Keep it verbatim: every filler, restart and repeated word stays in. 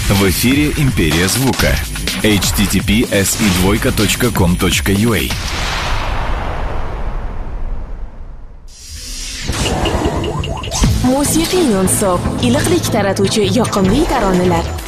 В эфире «Империя звука». эйч ти ти пи эс и двойка точка ком точка ю а. Musiqiy non-stop, iliqlik taratuvchi yoqimli taronalar.